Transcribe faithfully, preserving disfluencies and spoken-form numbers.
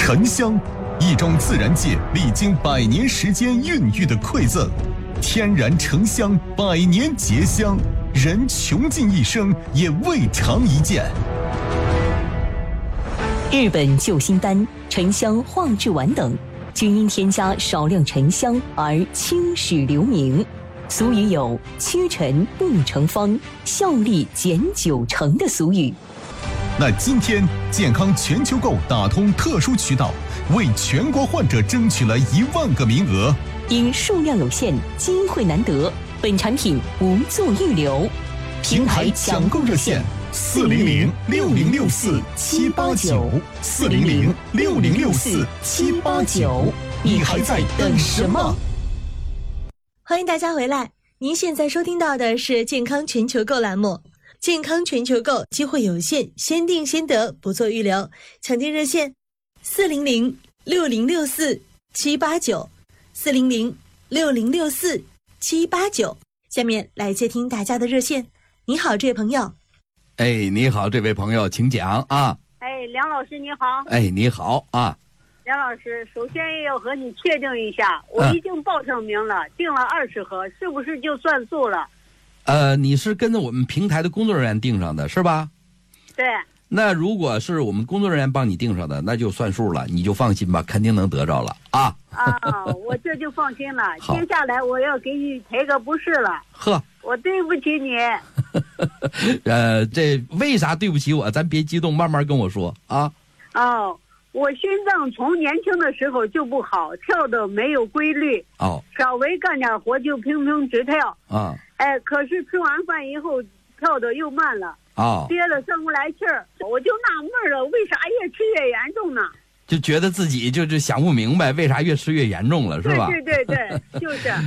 沉香，一种自然界历经百年时间孕育的馈赠，天然沉香，百年结香，人穷尽一生也未尝一见。 日本救心丹、沉香化制丸等，均因添加少量沉香而青史留名。俗语有“屈臣不成方，效力减九成”的俗语。 那今天健康全球购打通特殊渠道，为全国患者争取了一万个名额。 因数量有限，机会难得，本产品无做预留。 平台抢购热线：四零零六零六四七八九，四零零六零六四七八九。你还在等什么？ 欢迎大家回来，您现在收听到的是健康全球购栏目。健康全球购，机会有限，先定先得，不做预留。抢订热线：四零零六零六四七八九，四零零六零六四七八九。下面来接听大家的热线。你好，这位朋友。 哎，你好，这位朋友，请讲啊。 哎，梁老师你好。 哎，你好啊。 梁老师，首先要和你确定一下，我已经报上名了，嗯、订了二十盒，是不是就算数了？ 呃，你是跟着我们平台的工作人员订上的是吧？ 对。 那如果是我们工作人员帮你订上的，那就算数了，你就放心吧，肯定能得着了啊。 啊，我这就放心了。接下来我要给你赔个不是了。 呵， 我对不起你。 呃，这为啥对不起我？咱别激动，慢慢跟我说啊。 哦。我心脏从年轻的时候就不好，跳的没有规律。 哦， 稍微干点活就砰砰直跳。 啊， 哎，可是吃完饭以后跳的又慢了。 哦， 憋了上不来气儿，我就纳闷了，为啥越吃越严重呢？ 就觉得自己就是想不明白，为啥越吃越严重了，是吧？ 对对对对，就是。